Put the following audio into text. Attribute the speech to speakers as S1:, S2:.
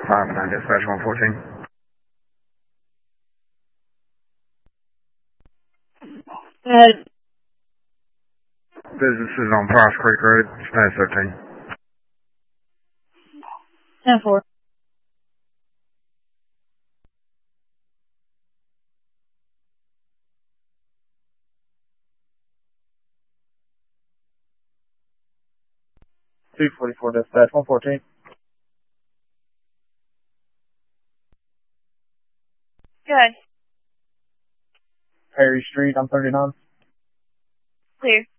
S1: 5-9 dispatch 114. Business is on Price Creek Road, status 13.
S2: 10-4.
S3: $244 dispatch 114.
S2: Good.
S3: Perry Street on 39.
S2: Clear.